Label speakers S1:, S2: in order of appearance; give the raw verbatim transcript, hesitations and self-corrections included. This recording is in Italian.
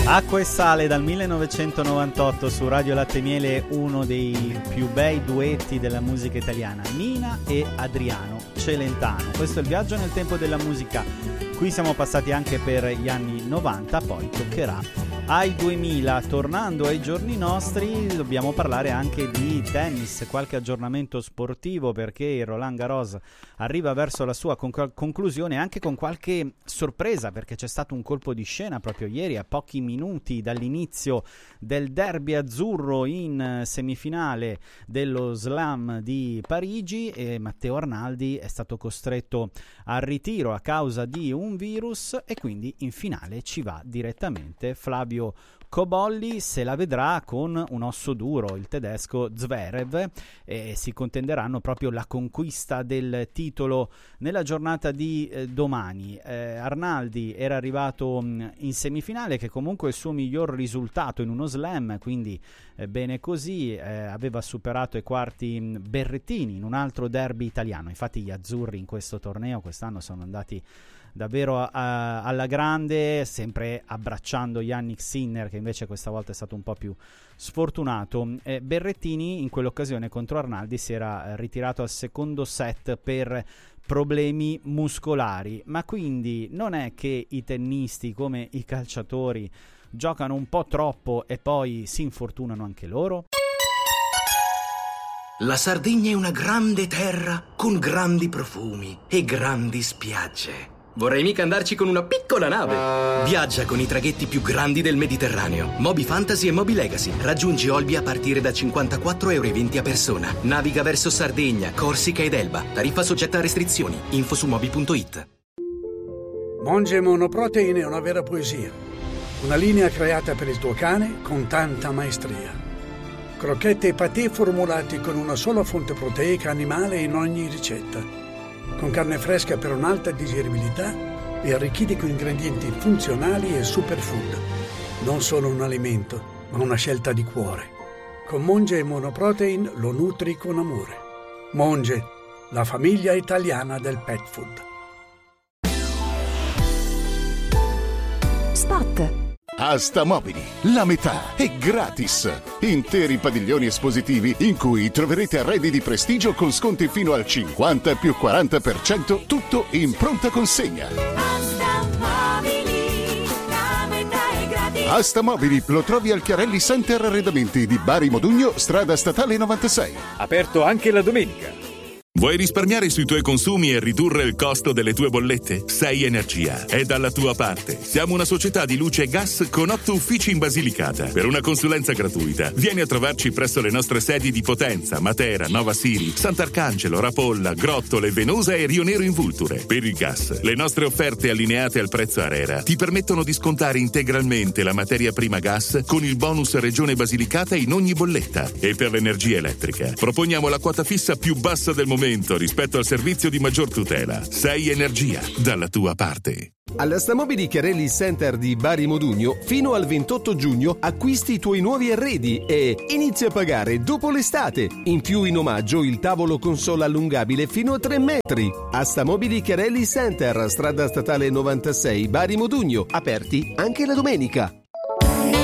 S1: Acqua e sale dal millenovecentonovantotto su Radio Latte e Miele, uno dei più bei duetti della musica italiana, Nina e Adriano Celentano. Questo è il viaggio nel tempo della musica. Qui siamo passati anche per gli anni novanta, poi toccherà ai duemila. Tornando ai giorni nostri, dobbiamo parlare anche di tennis, qualche aggiornamento sportivo, perché il Roland Garros arriva verso la sua conc- conclusione, anche con qualche sorpresa, perché c'è stato un colpo di scena proprio ieri, a pochi minuti dall'inizio del derby azzurro in semifinale dello Slam di Parigi, e Matteo Arnaldi è stato costretto al ritiro a causa di un virus, e quindi in finale ci va direttamente Flavio Cobolli. Se la vedrà con un osso duro il tedesco Zverev, e si contenderanno proprio la conquista del titolo nella giornata di eh, domani. eh, Arnaldi era arrivato mh, in semifinale, che comunque è il suo miglior risultato in uno slam, quindi eh, bene così. eh, aveva superato ai quarti mh, Berrettini in un altro derby italiano. Infatti gli azzurri in questo torneo quest'anno sono andati davvero a, a, alla grande, sempre abbracciando Yannick Sinner, che invece questa volta è stato un po' più sfortunato. eh, Berrettini in quell'occasione contro Arnaldi si era ritirato al secondo set per problemi muscolari, ma quindi non è che i tennisti, come i calciatori, giocano un po' troppo e poi si infortunano anche loro?
S2: La Sardegna è una grande terra con grandi profumi e grandi spiagge. Vorrei mica andarci con una piccola nave. Viaggia con i traghetti più grandi del Mediterraneo. Moby Fantasy e Moby Legacy. Raggiungi Olbia a partire da cinquantaquattro euro e venti a persona. Naviga verso Sardegna, Corsica ed Elba. Tariffa soggetta a restrizioni. Info su moby punto it.
S3: Monge Monoprotein è una vera poesia. Una linea creata per il tuo cane con tanta maestria. Crocchette e patè formulati con una sola fonte proteica animale in ogni ricetta. Con carne fresca per un'alta digeribilità e arricchiti con ingredienti funzionali e superfood. Non solo un alimento, ma una scelta di cuore. Con Monge Monoprotein lo nutri con amore. Monge, la famiglia italiana del pet food.
S4: Spot.
S5: Asta Mobili, la metà è gratis. Interi padiglioni espositivi in cui troverete arredi di prestigio con sconti fino al cinquanta più quaranta per cento, tutto in pronta consegna.
S4: Asta Mobili, la metà è gratis.
S5: Asta Mobili lo trovi al Chiarelli Center Arredamenti di Bari Modugno, strada statale novantasei.
S6: Aperto anche la domenica.
S7: Vuoi risparmiare sui tuoi consumi e ridurre il costo delle tue bollette? sei Energia è dalla tua parte. Siamo una società di luce e gas con otto uffici in Basilicata. Per una consulenza gratuita, vieni a trovarci presso le nostre sedi di Potenza, Matera, Nova Siri, Sant'Arcangelo, Rapolla, Grottole, Venosa e Rio Nero in Vulture. Per il gas, le nostre offerte allineate al prezzo ARERA ti permettono di scontare integralmente la materia prima gas con il bonus Regione Basilicata in ogni bolletta. E per l'energia elettrica, proponiamo la quota fissa più bassa del momento rispetto al servizio di maggior tutela. sei Energia, dalla tua parte.
S8: All'Asta Mobili Chiarelli Center di Bari Modugno, fino al ventotto giugno acquisti i tuoi nuovi arredi e inizia a pagare dopo l'estate. In più, in omaggio, il tavolo console allungabile fino a tre metri. Asta Mobili Chiarelli Center, strada statale novantasei, Bari Modugno, aperti anche la domenica.